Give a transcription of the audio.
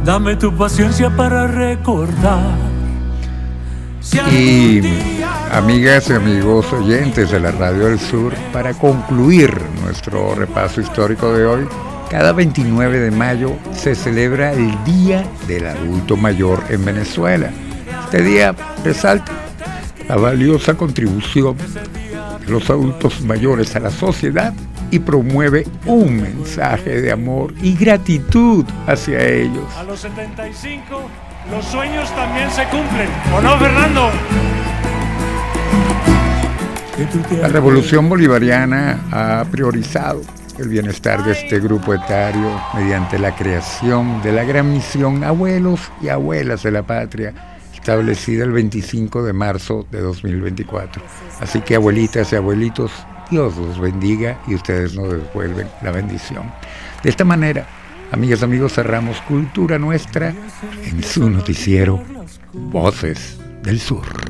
Dame tu paciencia para recordar. Y amigas y amigos oyentes de la Radio del Sur, para concluir nuestro repaso histórico de hoy, cada 29 de mayo se celebra el Día del Adulto Mayor en Venezuela. Este día resalta la valiosa contribución de los adultos mayores a la sociedad y promueve un mensaje de amor y gratitud hacia ellos. A los 75, los sueños también se cumplen, ¿o no, Fernando? La revolución bolivariana ha priorizado el bienestar de este grupo etario mediante la creación de la gran misión Abuelos y Abuelas de la Patria, establecida el 25 de marzo de 2024. Así que, abuelitas y abuelitos, Dios los bendiga y ustedes nos devuelven la bendición. De esta manera, amigas y amigos, cerramos Cultura Nuestra en su noticiero Voces del Sur.